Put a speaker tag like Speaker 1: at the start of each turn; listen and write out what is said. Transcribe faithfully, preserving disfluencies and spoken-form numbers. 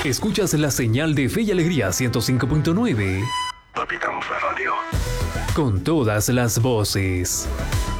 Speaker 1: Escuchas la señal de Fe y Alegría ciento cinco punto nueve.
Speaker 2: Capitán Ferrario.
Speaker 1: Con todas las voces.